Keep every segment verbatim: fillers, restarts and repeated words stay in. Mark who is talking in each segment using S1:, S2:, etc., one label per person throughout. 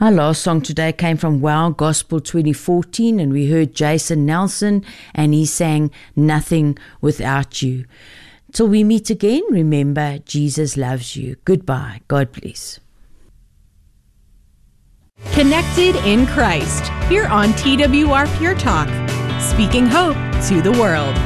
S1: Our last song today came from Wow Gospel twenty fourteen, and we heard Jason Nelson, and he sang Nothing Without You. Till we meet again, remember, Jesus loves you. Goodbye. God bless.
S2: Connected in Christ, here on T W R Pure Talk, speaking hope to the world.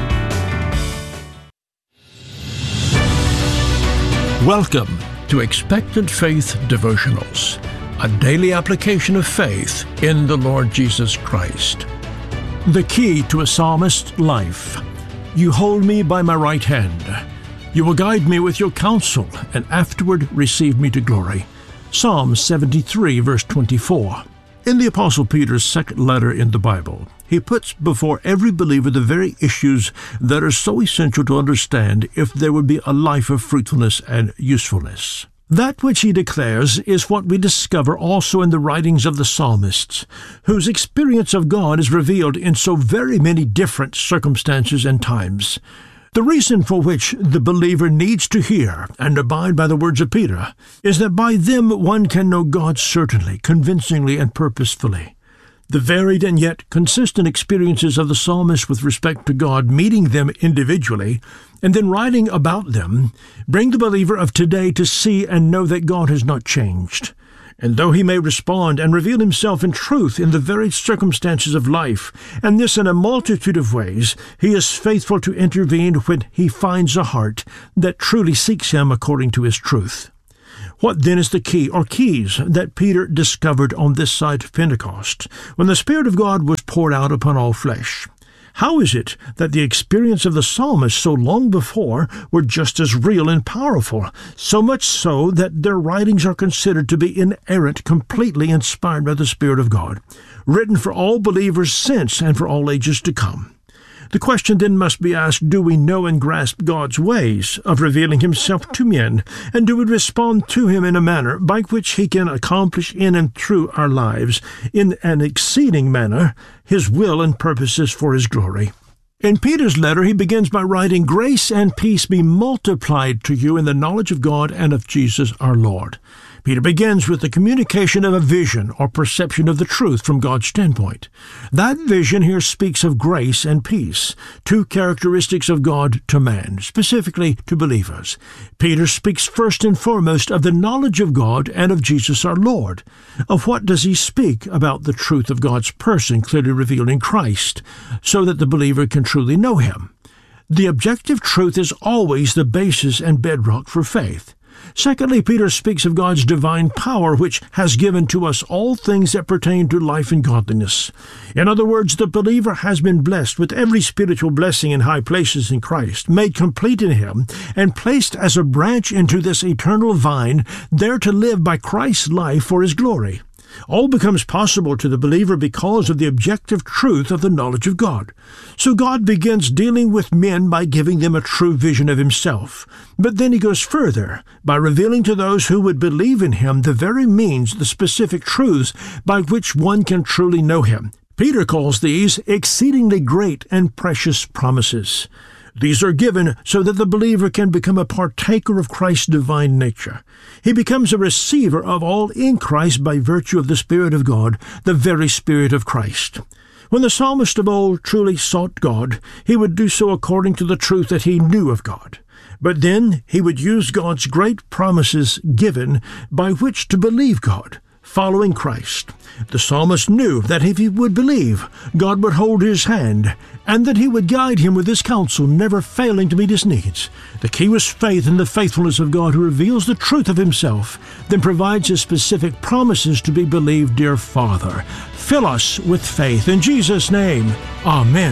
S3: Welcome to Expectant Faith Devotionals, a daily application of faith in the Lord Jesus Christ. The key to a psalmist's life. You hold me by my right hand. You will guide me with your counsel, and afterward receive me to glory. Psalm seventy-three, verse twenty-four. In the Apostle Peter's second letter in the Bible, he puts before every believer the very issues that are so essential to understand if there would be a life of fruitfulness and usefulness. That which he declares is what we discover also in the writings of the psalmists, whose experience of God is revealed in so very many different circumstances and times. The reason for which the believer needs to hear and abide by the words of Peter is that by them one can know God certainly, convincingly, and purposefully. The varied and yet consistent experiences of the psalmist with respect to God, meeting them individually, and then writing about them, bring the believer of today to see and know that God has not changed. And though he may respond and reveal himself in truth in the varied circumstances of life, and this in a multitude of ways, he is faithful to intervene when he finds a heart that truly seeks him according to his truth. What then is the key or keys that Peter discovered on this side of Pentecost, when the Spirit of God was poured out upon all flesh? How is it that the experience of the psalmist so long before were just as real and powerful, so much so that their writings are considered to be inerrant, completely inspired by the Spirit of God, written for all believers since and for all ages to come? The question then must be asked, do we know and grasp God's ways of revealing himself to men, and do we respond to him in a manner by which he can accomplish in and through our lives, in an exceeding manner, his will and purposes for his glory? In Peter's letter, he begins by writing, "Grace and peace be multiplied to you in the knowledge of God and of Jesus our Lord." Peter begins with the communication of a vision or perception of the truth from God's standpoint. That vision here speaks of grace and peace, two characteristics of God to man, specifically to believers. Peter speaks first and foremost of the knowledge of God and of Jesus our Lord. Of what does he speak? About the truth of God's person clearly revealed in Christ, so that the believer can truly know him. The objective truth is always the basis and bedrock for faith. Secondly, Peter speaks of God's divine power, which has given to us all things that pertain to life and godliness. In other words, the believer has been blessed with every spiritual blessing in high places in Christ, made complete in him, and placed as a branch into this eternal vine, there to live by Christ's life for his glory. All becomes possible to the believer because of the objective truth of the knowledge of God. So God begins dealing with men by giving them a true vision of himself. But then he goes further by revealing to those who would believe in him the very means, the specific truths by which one can truly know him. Peter calls these exceedingly great and precious promises. These are given so that the believer can become a partaker of Christ's divine nature. He becomes a receiver of all in Christ by virtue of the Spirit of God, the very Spirit of Christ. When the psalmist of old truly sought God, he would do so according to the truth that he knew of God. But then he would use God's great promises given by which to believe God, following Christ. The psalmist knew that if he would believe, God would hold his hand, and that he would guide him with his counsel, never failing to meet his needs. The key was faith in the faithfulness of God, who reveals the truth of himself, then provides his specific promises to be believed. Dear Father, fill us with faith. In Jesus' name, Amen.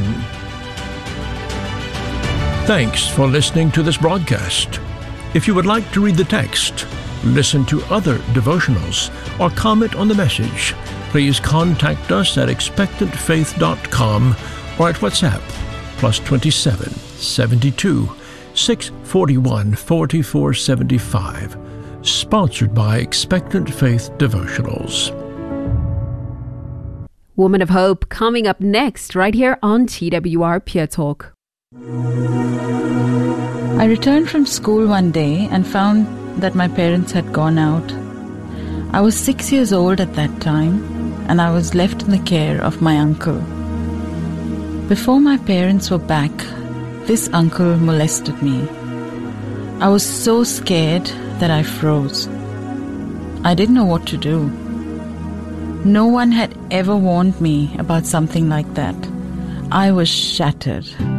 S3: Thanks for listening to this broadcast. If you would like to read the text, listen to other devotionals, or comment on the message, please contact us at expectant faith dot com or at WhatsApp, plus twenty-seven, seventy-two, six forty-one, forty-four seventy-five. Sponsored by Expectant Faith Devotionals.
S2: Woman of Hope coming up next, right here on T W R Pure Talk.
S4: I returned from school one day and found that my parents had gone out. I was six years old at that time, and I was left in the care of my uncle. Before my parents were back, this uncle molested me. I was so scared that I froze. I didn't know what to do. No one had ever warned me about something like that. I was shattered.